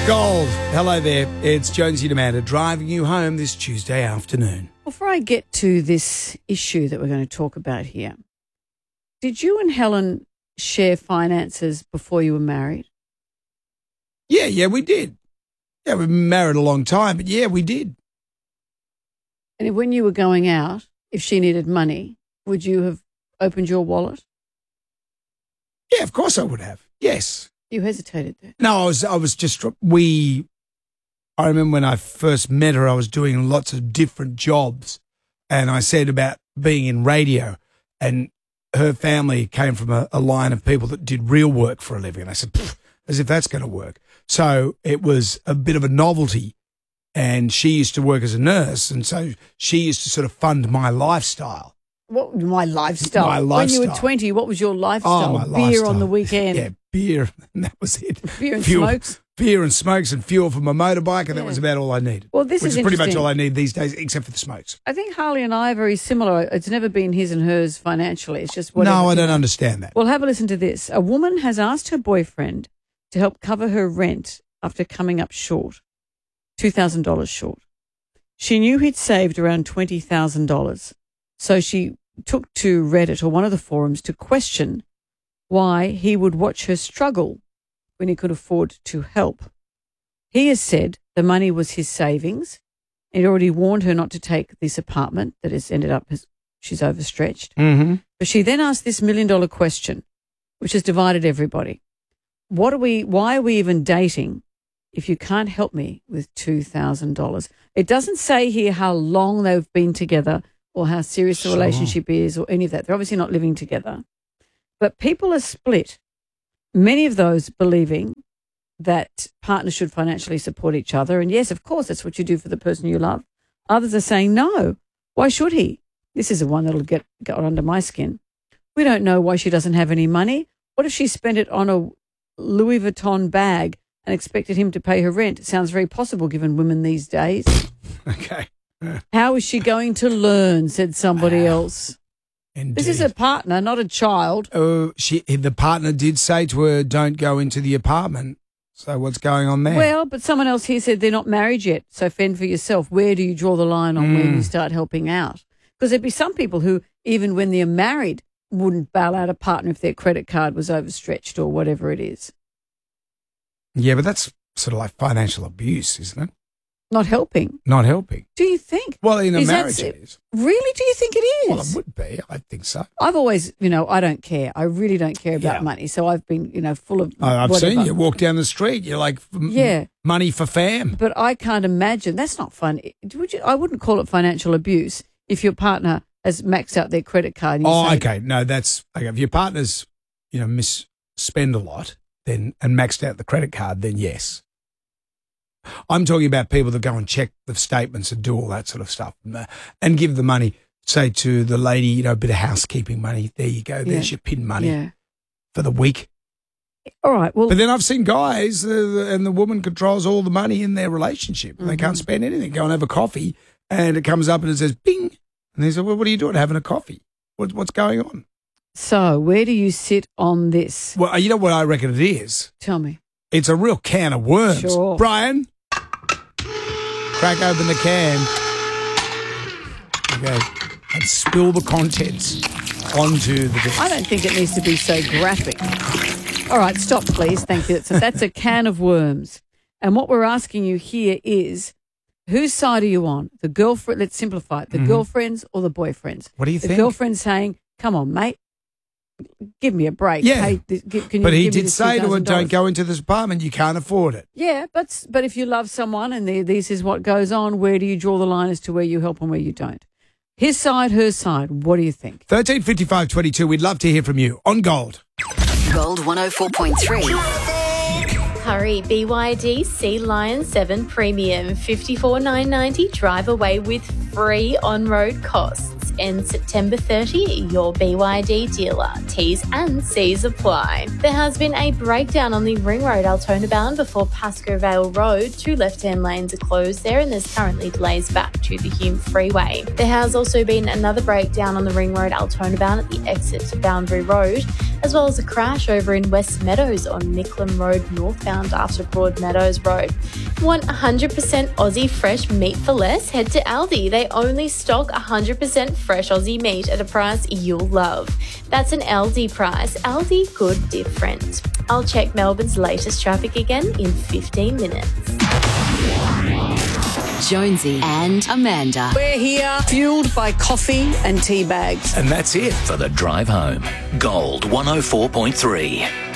Gold. Hello there. It's Jonesy and Amanda driving you home this Tuesday afternoon. Before I get to this issue that we're going to talk about here, did you and Helen share finances before you were married? Yeah, we did. Yeah, we've been married a long time, but yeah, we did. And when you were going out, if she needed money, would you have opened your wallet? Yeah, of course I would have. Yes. You hesitated there. No, I was just, I remember when I first met her, I was doing lots of different jobs, and I said about being in radio, and her family came from a line of people that did real work for a living. And I said, as if that's going to work. So it was a bit of a novelty, and she used to work as a nurse, and so she used to sort of fund my lifestyle. What my lifestyle? My lifestyle. When you were 20, what was your lifestyle? Oh, my Beer lifestyle. on the weekend. Yeah, beer, and that was it. Beer and Fuel, smokes. Beer and smokes and fuel for my motorbike, and that Yeah. was about all I needed. Well, this which is is pretty much interesting. all I need these days, except for the smokes. I think Harley and I are very similar. It's never been his and hers financially. It's just whatever. No, I don't understand that. Well, have a listen to this. A woman has asked her boyfriend to help cover her rent after coming up short, $2,000 short. She knew he'd saved around $20,000, so she took to Reddit or one of the forums to question why he would watch her struggle when he could afford to help. He has said the money was his savings. He'd already warned her not to take this apartment that has ended up as she's overstretched. Mm-hmm. But she then asked this $1 million question, which has divided everybody. Why are we even dating if you can't help me with $2,000? It doesn't say here how long they've been together or how serious the relationship is or any of that. They're obviously not living together. But people are split. Many of those believing that partners should financially support each other. And yes, of course, that's what you do for the person you love. Others are saying, no, why should he? This is the one that'll get under my skin. We don't know why she doesn't have any money. What if she spent it on a Louis Vuitton bag and expected him to pay her rent? It sounds very possible given women these days. Okay. How is she going to learn, said somebody else. Indeed. This is a partner, not a child. Oh, the partner did say to her, don't go into the apartment. So what's going on there? Well, but someone else here said they're not married yet, so fend for yourself. Where do you draw the line on when you start helping out? Because there'd be some people who, even when they're married, wouldn't bail out a partner if their credit card was overstretched or whatever it is. Yeah, but that's sort of like financial abuse, isn't it? Not helping. Not helping. Do you think? Well, in a Is that marriage it is. Really? Do you think it is? Well, it would be. I think so. I've always, I don't care. I really don't care about money. So I've been, full of I've whatever. seen you walk down the street. You're like, money for fam. But I can't imagine. That's not fun. I wouldn't call it financial abuse if your partner has maxed out their credit card. And you say, Okay. No, that's okay. If your partner's, misspend a lot and maxed out the credit card, then yes. I'm talking about people that go and check the statements and do all that sort of stuff and give the money, say, to the lady, a bit of housekeeping money. There you go. There's your pin money for the week. All right. Well, but then I've seen guys and the woman controls all the money in their relationship. They can't spend anything. Go and have a coffee and it comes up and it says, bing. And they say, well, what are you doing having a coffee? What's going on? So where do you sit on this? Well, you know what I reckon it is? Tell me. It's a real can of worms. Sure. Brian, crack open the can. Okay. And spill the contents onto the desk. I don't think it needs to be so graphic. All right, stop, please. Thank you. That's a can of worms. And what we're asking you here is, whose side are you on? The girlfriend, let's simplify it, the girlfriends or the boyfriends? What do you think? The girlfriend's saying, come on, mate, give me a break. Yeah. Hey, But he did say to her, don't go into this apartment. You can't afford it. Yeah, but if you love someone and this is what goes on, where do you draw the line as to where you help and where you don't? His side, her side, what do you think? 135522, we'd love to hear from you on Gold. Gold 104.3. Hurry, BYD Sea Lion 7 Premium, $54,990 drive away with free on-road costs. ends September 30. Your BYD dealer. T's and C's apply. There has been a breakdown on the Ring Road Altona bound before Pascoe Vale Road. 2 left-hand lanes are closed there, and there's currently delays back to the Hume Freeway. There has also been another breakdown on the Ring Road Altona bound at the exit to Boundary Road, as well as a crash over in West Meadows on Nicklin Road northbound after Broadmeadows Road. Want 100% Aussie fresh meat for less? Head to Aldi. They only stock 100% fresh Aussie meat at a price you'll love. That's an Aldi price. Aldi, good different. I'll check Melbourne's latest traffic again in 15 minutes. Jonesy and Amanda. We're here, fueled by coffee and tea bags. And that's it for the drive home. Gold 104.3.